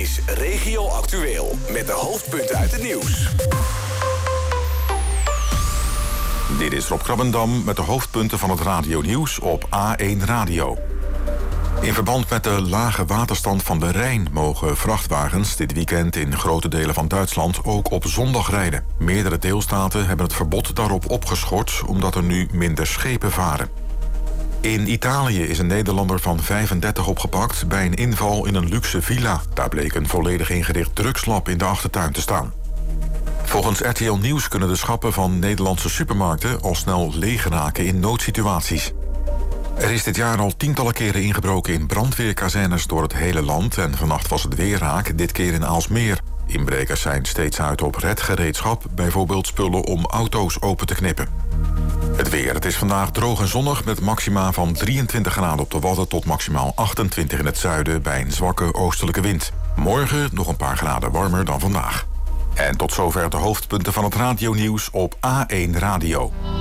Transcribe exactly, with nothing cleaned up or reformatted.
is Regio Actueel met de hoofdpunten uit het nieuws. Dit is Rob Krabbendam met de hoofdpunten van het radionieuws op A één Radio. In verband met de lage waterstand van de Rijn mogen vrachtwagens dit weekend in grote delen van Duitsland ook op zondag rijden. Meerdere deelstaten hebben het verbod daarop opgeschort omdat er nu minder schepen varen. In Italië is een Nederlander van vijfendertig opgepakt bij een inval in een luxe villa. Daar bleek een volledig ingericht drugslab in de achtertuin te staan. Volgens R T L Nieuws kunnen de schappen van Nederlandse supermarkten al snel leeg raken in noodsituaties. Er is dit jaar al tientallen keren ingebroken in brandweerkazernes door het hele land en vannacht was het weer raak, dit keer in Aalsmeer. Inbrekers zijn steeds uit op redgereedschap, bijvoorbeeld spullen om auto's open te knippen. Het weer. Het is vandaag droog en zonnig met maxima van drieëntwintig graden op de Wadden tot maximaal achtentwintig in het zuiden bij een zwakke oostelijke wind. Morgen nog een paar graden warmer dan vandaag. En tot zover de hoofdpunten van het radionieuws op A één Radio.